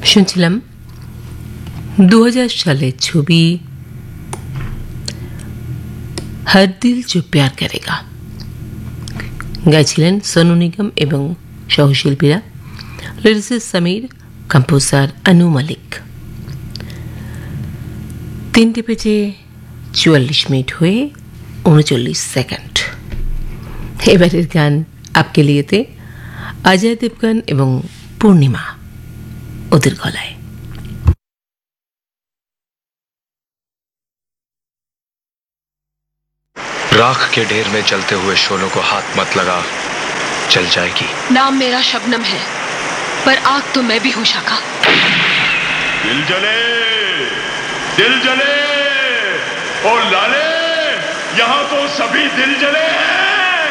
শুনছিলাম 2000 সালের ছবি হর দিল जो प्यार करेगा গাইছিলেন সোনু নিগম এবং সহশিল্পীরা লিরিসিস্ট সমীর, কম্পোজার আনু মালিক। 3:44 হয়ে 39 সেকেন্ড। এবারের গান আপকে লিয়েতে অজয় দেবগন এবং পূর্ণিমা ওদের গলায়। राख के ढेर में जलते हुए शोलों को हाथ मत लगा, जल जाएगी। नाम मेरा शबनम है, पर आग तो मैं भी हूं शाखा। दिल जले और लाले, यहाँ तो सभी दिल जले हैं।